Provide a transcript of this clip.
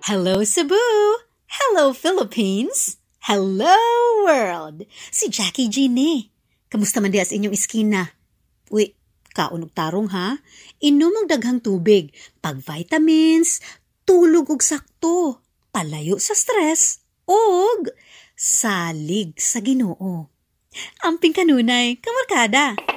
Hello Cebu! Hello Philippines! Hello world! Si Jackie G ni. Kamusta man diya sa inyong iskina? Uy, kaunog tarong ha? Inom og daghang tubig, pag-vitamins, tulog og sakto, palayo sa stress, og salig sa Ginoo. Amping kanunay, kamarkada!